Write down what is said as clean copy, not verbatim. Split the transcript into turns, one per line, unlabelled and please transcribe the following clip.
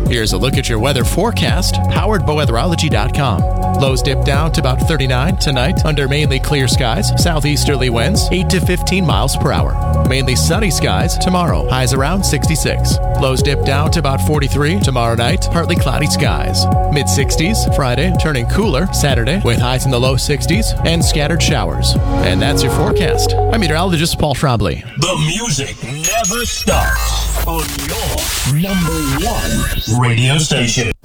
Here's a look at your weather forecast, powered by weatherology.com. Lows dip down to about 39 tonight under mainly clear skies, southeasterly winds 8 to 15 miles per hour. Mainly sunny skies tomorrow, highs around 66. Lows dip down to about 43 tomorrow night, partly cloudy skies. Mid-60s Friday, turning cooler Saturday with highs in the low 60s and scattered showers. And that's your forecast. I'm meteorologist Paul Trombley.
The music never stops on your number one radio station.